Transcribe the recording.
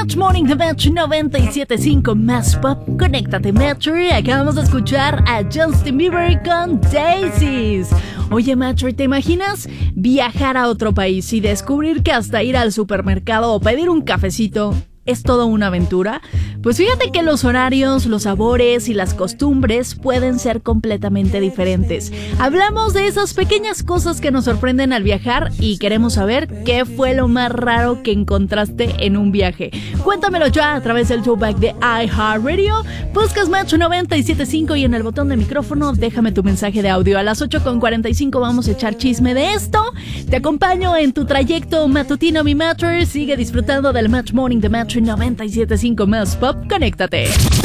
Match Morning de Match 97.5 Más Pop. Conéctate, Matcher. Acabamos de escuchar a Justin Bieber con Daisies. Oye, Matcher, ¿te imaginas viajar a otro país y descubrir que hasta ir al supermercado o pedir un cafecito es toda una aventura? Pues fíjate que los horarios, los sabores y las costumbres pueden ser completamente diferentes. Hablamos de esas pequeñas cosas que nos sorprenden al viajar y queremos saber qué fue lo más raro que encontraste en un viaje. Cuéntamelo ya a través del showback de iHeartRadio, Podcast Match 97.5 y en el botón de micrófono déjame tu mensaje de audio. A las 8:45 vamos a echar chisme de esto. Te acompaño en tu trayecto matutino, mi Matcher. Sigue disfrutando del Match Morning de Match 97.5 Más Pop. Conéctate.